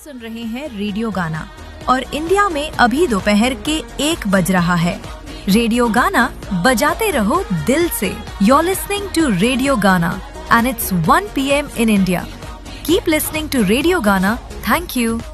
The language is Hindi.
सुन रहे हैं रेडियो गाना और इंडिया में अभी दोपहर के 1 बज रहा है। रेडियो गाना बजाते रहो दिल से। You're listening to रेडियो गाना and it's 1 PM in India. Keep listening to radio गाना. Thank you.